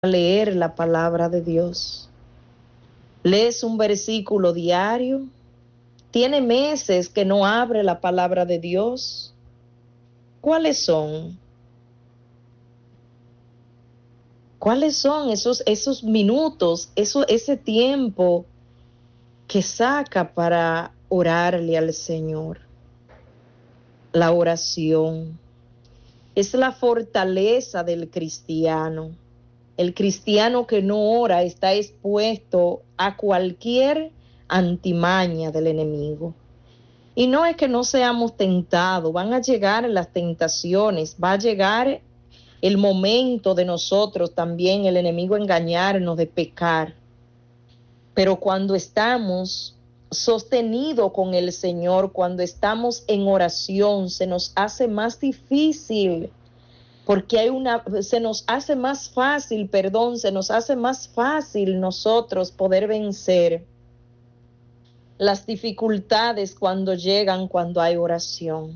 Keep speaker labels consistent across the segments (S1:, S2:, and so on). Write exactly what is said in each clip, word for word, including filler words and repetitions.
S1: leer la palabra de Dios. ¿Lees un versículo diario? ¿Tiene meses que no abre la palabra de Dios? ¿Cuáles son? ¿Cuáles son esos, esos minutos, eso, ese tiempo que saca para orarle al Señor? La oración es la fortaleza del cristiano. El cristiano que no ora está expuesto a cualquier antimaña del enemigo. Y no es que no seamos tentados, van a llegar las tentaciones, va a llegar el momento de nosotros también, el enemigo engañarnos, de pecar. Pero cuando estamos sostenidos con el Señor, cuando estamos en oración, se nos hace más difícil, porque hay una, se nos hace más fácil, perdón, se nos hace más fácil nosotros poder vencer las dificultades cuando llegan, cuando hay oración.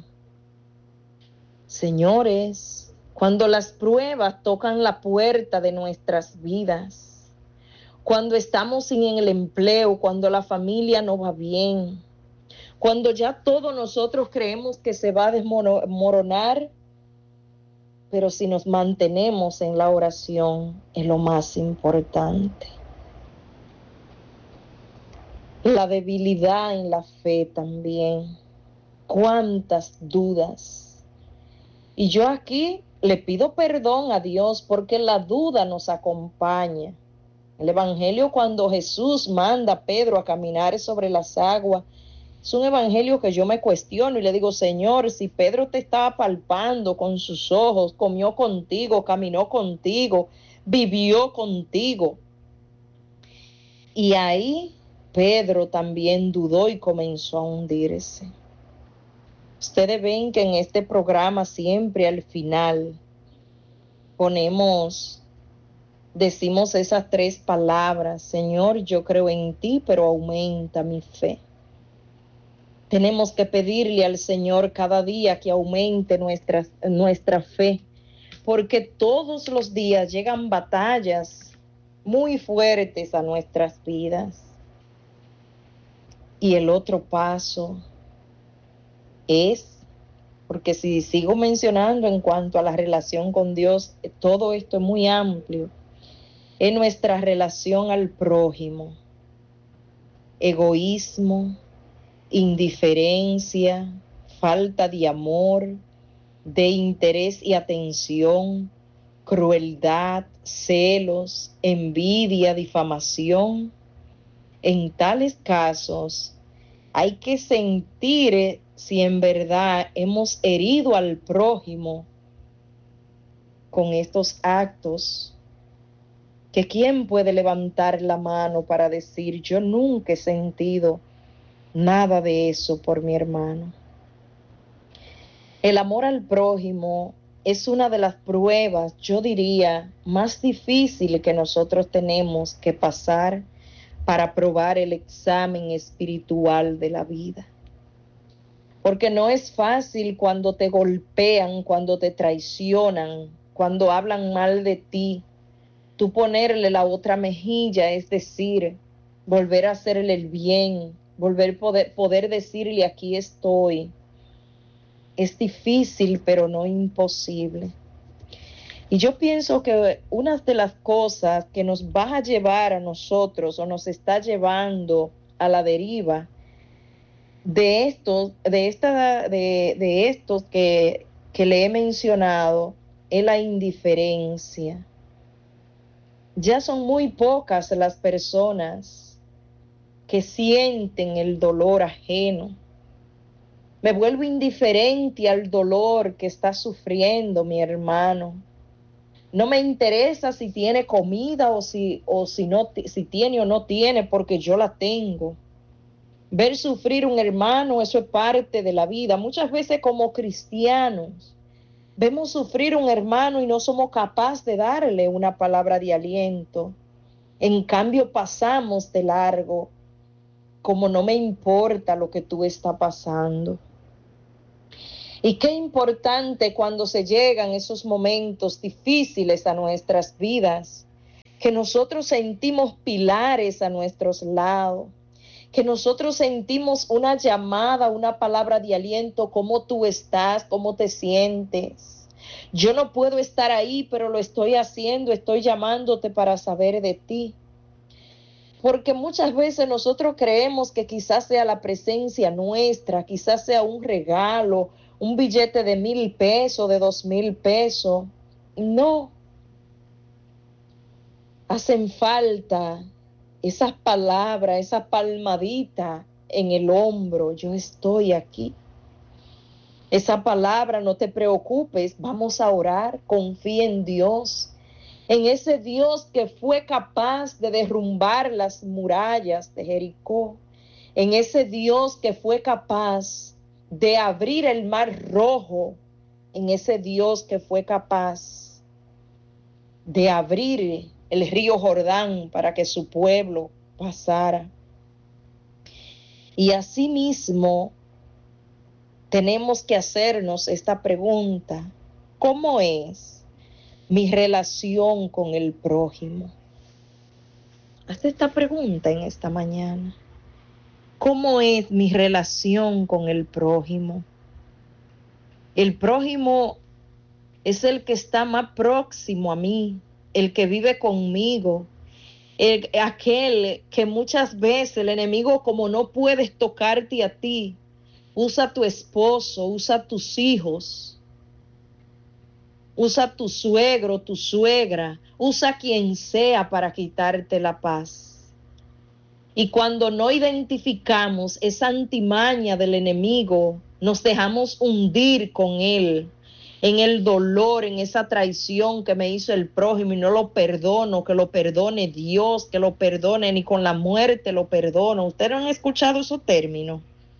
S1: Señores, cuando las pruebas tocan la puerta de nuestras vidas, cuando estamos sin el empleo, cuando la familia no va bien, cuando ya todos nosotros creemos que se va a desmoronar, pero si nos mantenemos en la oración es lo más importante. La debilidad en la fe también. Cuántas dudas. Y yo aquí le pido perdón a Dios porque la duda nos acompaña. El evangelio, cuando Jesús manda a Pedro a caminar sobre las aguas, es un evangelio que yo me cuestiono y le digo: Señor, si Pedro te estaba palpando con sus ojos, comió contigo, caminó contigo, vivió contigo. Y ahí Pedro también dudó y comenzó a hundirse. Ustedes ven que en este programa siempre al final ponemos, decimos esas tres palabras: Señor, yo creo en ti, pero aumenta mi fe. Tenemos que pedirle al Señor cada día que aumente nuestra, nuestra fe, porque todos los días llegan batallas muy fuertes a nuestras vidas. Y el otro paso es, porque si sigo mencionando en cuanto a la relación con Dios, todo esto es muy amplio, es nuestra relación al prójimo. Egoísmo, indiferencia, falta de amor, de interés y atención, crueldad, celos, envidia, difamación. En tales casos hay que sentir si en verdad hemos herido al prójimo con estos actos. Que quién puede levantar la mano para decir: yo nunca he sentido nada de eso por mi hermano. El amor al prójimo es una de las pruebas, yo diría, más difíciles que nosotros tenemos que pasar para probar el examen espiritual de la vida. Porque no es fácil cuando te golpean, cuando te traicionan, cuando hablan mal de ti, tú ponerle la otra mejilla, es decir, volver a hacerle el bien, volver poder, poder decirle: aquí estoy. Es difícil, pero no imposible. Y yo pienso que una de las cosas que nos va a llevar a nosotros, o nos está llevando a la deriva, de estos, de esta, de, de estos que, que le he mencionado, es la indiferencia. Ya son muy pocas las personas que sienten el dolor ajeno. Me vuelvo indiferente al dolor que está sufriendo mi hermano. No me interesa si tiene comida o si, o si, no, si tiene o no tiene, porque yo la tengo. Ver sufrir un hermano, eso es parte de la vida. Muchas veces como cristianos vemos sufrir un hermano y no somos capaces de darle una palabra de aliento. En cambio pasamos de largo, como no me importa lo que tú estás pasando. Y qué importante cuando se llegan esos momentos difíciles a nuestras vidas, que nosotros sentimos pilares a nuestros lados, que nosotros sentimos una llamada, una palabra de aliento, cómo tú estás, cómo te sientes. Yo no puedo estar ahí, pero lo estoy haciendo, estoy llamándote para saber de ti. Porque muchas veces nosotros creemos que quizás sea la presencia nuestra, quizás sea un regalo, un billete de mil pesos, de dos mil pesos. No. Hacen falta esas palabras, esa palmadita en el hombro. Yo estoy aquí. Esa palabra, no te preocupes, vamos a orar, confía en Dios. En ese Dios que fue capaz de derrumbar las murallas de Jericó, en ese Dios que fue capaz de abrir el mar rojo, en ese Dios que fue capaz de abrir el río Jordán para que su pueblo pasara. Y asimismo tenemos que hacernos esta pregunta: ¿cómo es mi relación con el prójimo? Hazte esta pregunta en esta mañana. ¿Cómo es mi relación con el prójimo? El prójimo es el que está más próximo a mí, el que vive conmigo, el, aquel que muchas veces el enemigo, como no puedes tocarte a ti, usa a tu esposo, usa a tus hijos, usa a tu suegro, tu suegra, usa a quien sea para quitarte la paz. Y cuando no identificamos esa antimaña del enemigo, nos dejamos hundir con él, en el dolor, en esa traición que me hizo el prójimo y no lo perdono, que lo perdone Dios, que lo perdone, ni con la muerte lo perdono. ¿Ustedes no han escuchado esos términos?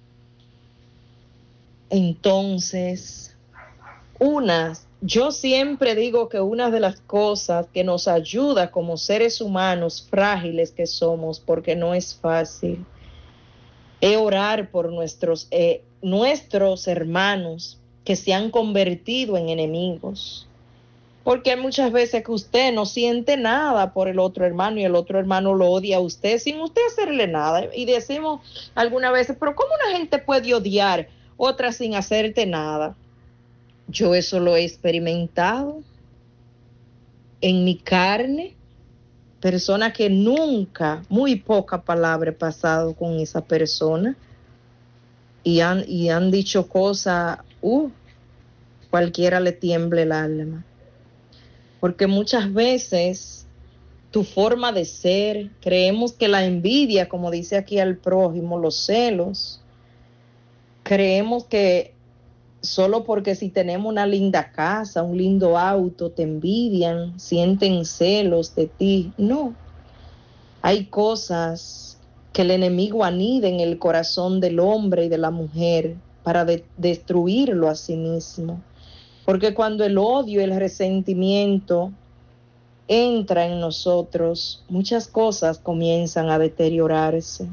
S1: Entonces, unas, yo siempre digo que una de las cosas que nos ayuda como seres humanos frágiles que somos, porque no es fácil, es orar por nuestros, eh, nuestros hermanos que se han convertido en enemigos. Porque hay muchas veces que usted no siente nada por el otro hermano y el otro hermano lo odia a usted sin usted hacerle nada. Y decimos algunas veces, pero ¿cómo una gente puede odiar otra sin hacerte nada? Yo eso lo he experimentado en mi carne. Persona que nunca, muy poca palabra he pasado con esa persona. Y han, y han dicho cosas, uh, cualquiera le tiemble el alma. Porque muchas veces tu forma de ser, creemos que la envidia, como dice aquí al prójimo, los celos, creemos que solo porque si tenemos una linda casa, un lindo auto, te envidian, sienten celos de ti. No, hay cosas que el enemigo anida en el corazón del hombre y de la mujer para de- destruirlo a sí mismo. Porque cuando el odio, el resentimiento entra en nosotros, muchas cosas comienzan a deteriorarse.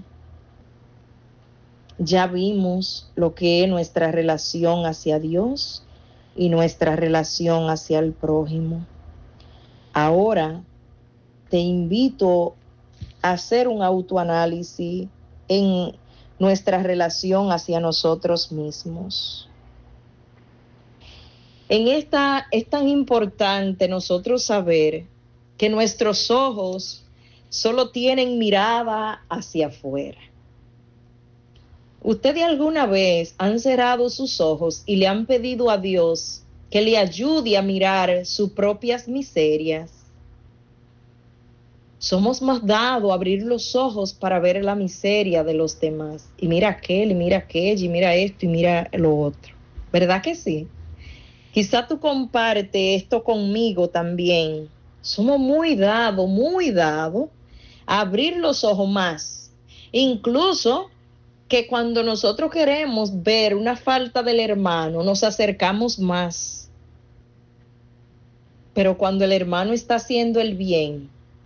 S1: Ya vimos lo que es nuestra relación hacia Dios y nuestra relación hacia el prójimo. Ahora te invito a hacer un autoanálisis en nuestra relación hacia nosotros mismos. En esta es tan importante nosotros saber que nuestros ojos solo tienen mirada hacia afuera. ¿Ustedes alguna vez han cerrado sus ojos y le han pedido a Dios que le ayude a mirar sus propias miserias? Somos más dados a abrir los ojos para ver la miseria de los demás. Y mira aquel, y mira aquello, y mira esto, y mira lo otro. ¿Verdad que sí? Quizá tú compartes esto conmigo también. Somos muy dados, muy dados a abrir los ojos más. Incluso que cuando nosotros queremos ver una falta del hermano, nos acercamos más. Pero cuando el hermano está haciendo el bien,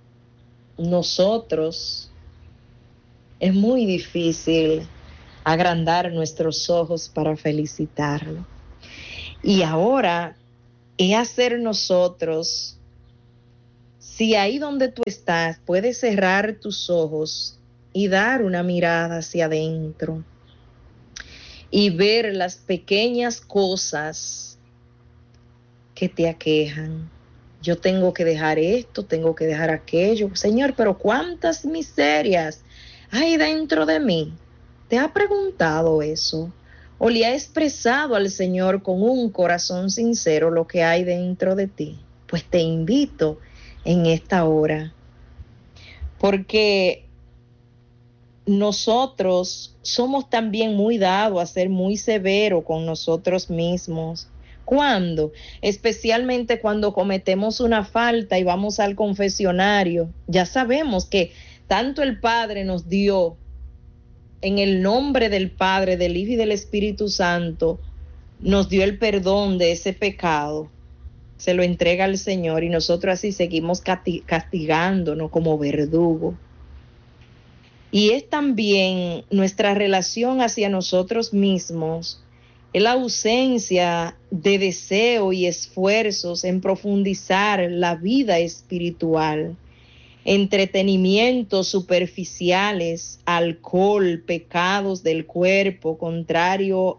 S1: nosotros es muy difícil agrandar nuestros ojos para felicitarlo. Y ahora es hacer nosotros Si ahí donde tú estás puedes cerrar tus ojos y dar una mirada hacia adentro y ver las pequeñas cosas que te aquejan. Yo tengo que dejar esto, tengo que dejar aquello. Señor, pero ¿cuántas miserias hay dentro de mí? ¿Te ha preguntado eso? ¿O le ha expresado al Señor con un corazón sincero lo que hay dentro de ti? Pues te invito en esta hora, porque nosotros somos también muy dados a ser muy severos con nosotros mismos. ¿Cuándo? Especialmente cuando cometemos una falta y vamos al confesionario. Ya sabemos que tanto el Padre nos dio, en el nombre del Padre, del Hijo y del Espíritu Santo, nos dio el perdón de ese pecado. Se lo entrega al Señor y nosotros así seguimos castigándonos como verdugo. Y es también nuestra relación hacia nosotros mismos, es la ausencia de deseo y esfuerzos en profundizar la vida espiritual, entretenimientos superficiales, alcohol, pecados del cuerpo, contrario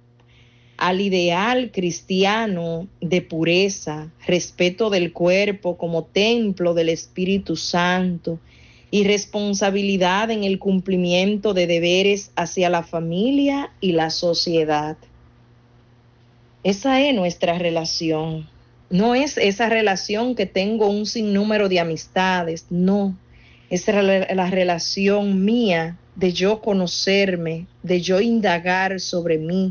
S1: al ideal cristiano de pureza, respeto del cuerpo como templo del Espíritu Santo y responsabilidad en el cumplimiento de deberes hacia la familia y la sociedad. Esa es nuestra relación. No es esa relación que tengo un sinnúmero de amistades, no. Es la, la relación mía de yo conocerme, de yo indagar sobre mí.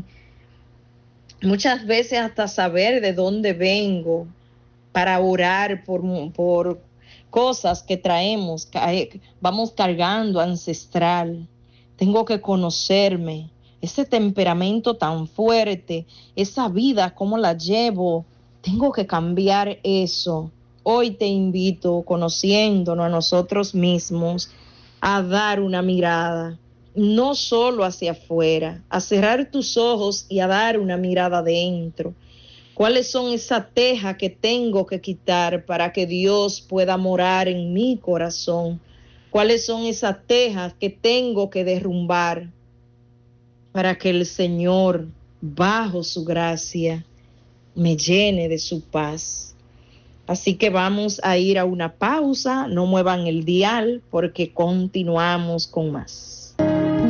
S1: Muchas veces hasta saber de dónde vengo para orar por, por cosas que traemos, vamos cargando ancestral. Tengo que conocerme, ese temperamento tan fuerte, esa vida, cómo la llevo. Tengo que cambiar eso. Hoy te invito, conociéndonos a nosotros mismos, a dar una mirada, no solo hacia afuera, a cerrar tus ojos y a dar una mirada adentro. ¿Cuáles son esas tejas que tengo que quitar para que Dios pueda morar en mi corazón? ¿Cuáles son esas tejas que tengo que derrumbar para que el Señor, bajo su gracia, me llene de su paz? Así que vamos a ir a una pausa, no muevan el dial porque continuamos con más.